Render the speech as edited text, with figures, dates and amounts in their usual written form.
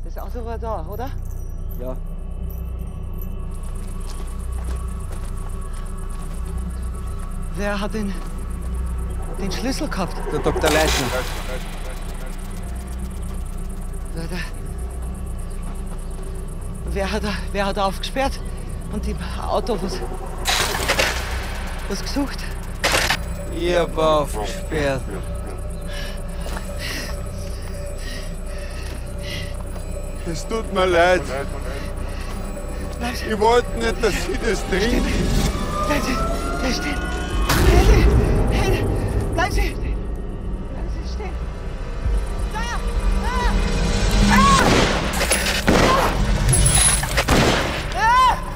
Das Auto war da, oder? Ja. Wer hat den Schlüssel gehabt? Der Dr. Leitner. Wer hat aufgesperrt? Und im Auto was gesucht? Ich hab aufgesperrt. Es tut mir leid. Bleib Ich wollte nicht, dass Sie das trinken. stehen.